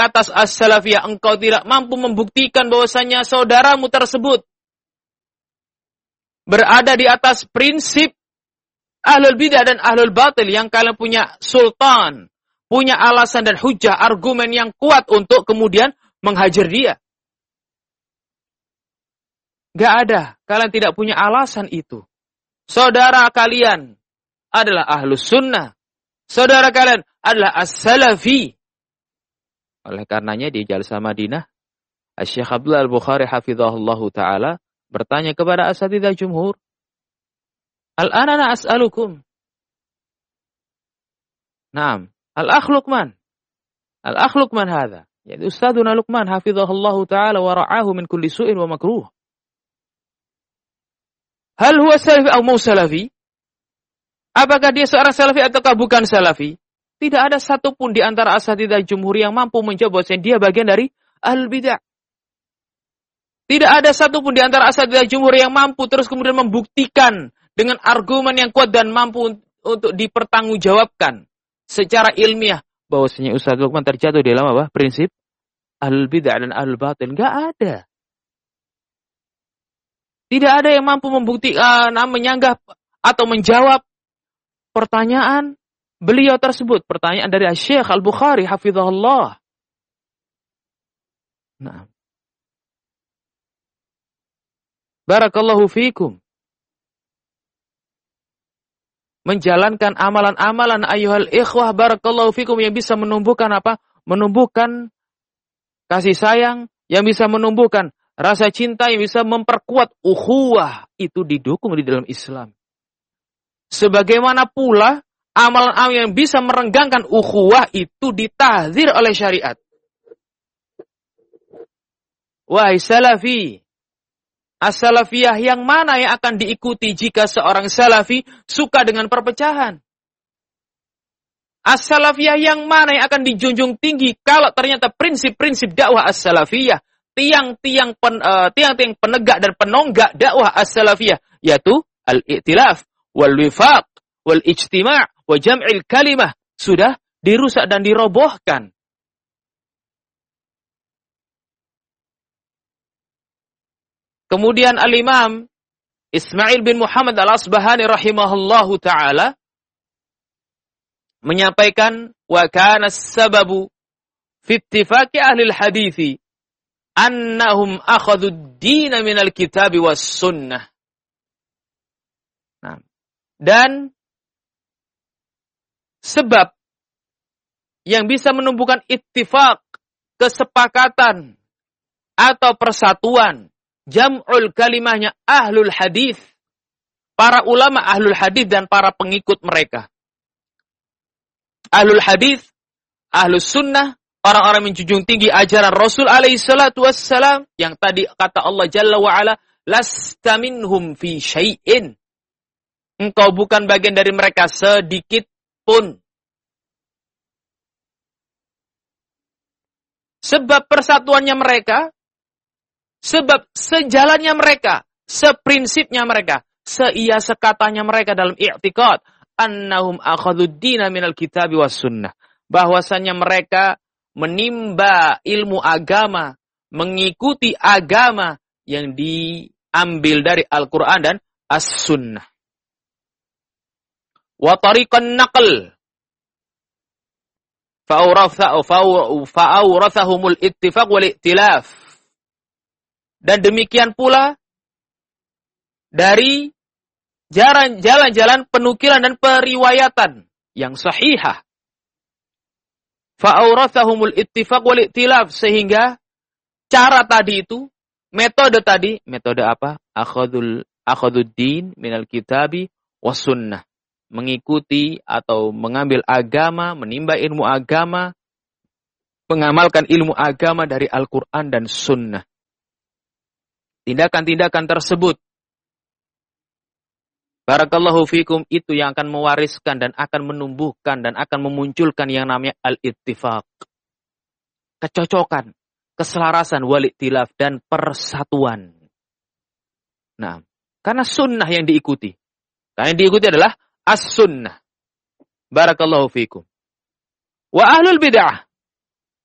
atas as-salafiyah, engkau tidak mampu membuktikan bahwasanya saudaramu tersebut berada di atas prinsip ahlul bidah dan ahlul batil, yang kalian punya sultan, punya alasan dan hujah, argumen yang kuat untuk kemudian menghajar dia. Gak ada. Kalian tidak punya alasan itu. Saudara kalian adalah ahlus sunnah. Saudara kalian adalah as-salafi. Oleh karenanya di Jalsah Madinah, Syekh Abdullah Al-Bukhari hafizahullahu ta'ala bertanya kepada asatidzah jumhur, Al-ana as'alukum. Naam. Al-akh Luqman. Al-akh Luqman hadha. Jadi Ustadzuna Luqman hafizahullahu ta'ala wa ra'ahu min kulli su'in wa makruh. Hal huwa salafi atau mau salafi? Apakah dia seorang salafi ataukah bukan salafi? Tidak ada satupun di antara asatidzah jumhur yang mampu menjawab bahwa dia bagian dari ahlul bidah. Tidak ada satupun di antara asatidzah jumhur yang mampu terus kemudian membuktikan dengan argumen yang kuat dan mampu untuk dipertanggungjawabkan secara ilmiah bahwasanya Ustaz Luqman terjatuh di dalam apa? Prinsip ahlul bidah dan ahlul batil. Enggak ada. Tidak ada yang mampu membuktikan, menyanggah atau menjawab pertanyaan beliau tersebut. Pertanyaan dari Syekh Al-Bukhari hafizahullah. Nah. Barakallahu fiikum. Menjalankan amalan-amalan ayyuhal ikhwah barakallahu fiikum yang bisa menumbuhkan apa? Menumbuhkan kasih sayang, yang bisa menumbuhkan rasa cinta, yang bisa memperkuat ukhuwah, itu didukung di dalam Islam. Sebagaimana pula amalan-amalan yang bisa merenggangkan ukhuwah itu ditahdzir oleh syariat. Wahai salafi, as-salafiyah yang mana yang akan diikuti jika seorang salafi suka dengan perpecahan? As-salafiyah yang mana yang akan dijunjung tinggi kalau ternyata prinsip-prinsip dakwah as-salafiyah, tiang-tiang penegak dan penonggak dakwah as-salafiyah, yaitu al-i'tilaf, wal-wifaq, wal-ijtima' wa jam'il kalimah, sudah dirusak dan dirobohkan. Kemudian al-Imam Ismail bin Muhammad al-Asbahani rahimahullahu ta'ala menyampaikan, wa kana as-sababu fi ittifaqi ahli al-hadithi annahum akhadhu ad-din min al-kitab was sunnah. Nah, dan sebab yang bisa menumbuhkan ittifaq, kesepakatan atau persatuan, jam'ul kalimahnya ahlul hadis, para ulama ahlul hadis dan para pengikut mereka. Ahlul hadis, ahlus sunnah, orang-orang menjunjung tinggi ajaran Rasul alaihi salatu wassalam, yang tadi kata Allah Jalla wa'ala, lasta minhum fi syai'in. Engkau bukan bagian dari mereka sedikit pun. Sebab persatuannya mereka, sebab sejalannya mereka, seprinsipnya mereka, seia sekatanya mereka dalam i'tiqad, annahum akhadud dina minal kitabi was sunnah. Bahwasanya mereka menimba ilmu agama, mengikuti agama yang diambil dari Al-Quran dan As-Sunnah. Wa tariqan naql fa'awrathahumul ittifaq wal i'tilaf. Dan demikian pula dari jalan-jalan penukilan dan periwayatan yang sahihah. Fa'awrathahumul ittifaq wal i'tilaf, sehingga cara tadi itu, metode apa? Akhaduddin minal kitabi was sunnah. Mengikuti atau mengambil agama, menimba ilmu agama, mengamalkan ilmu agama dari Al-Quran dan Sunnah. Tindakan-tindakan tersebut, barakallahu fikum, itu yang akan mewariskan dan akan menumbuhkan dan akan memunculkan yang namanya al-ittifaq. Kecocokan, keselarasan, wal-i'tilaf, dan persatuan. Nah, karena sunnah yang diikuti. Karena yang diikuti adalah as-sunnah. Barakallahu fikum. Wa ahlul bid'ah.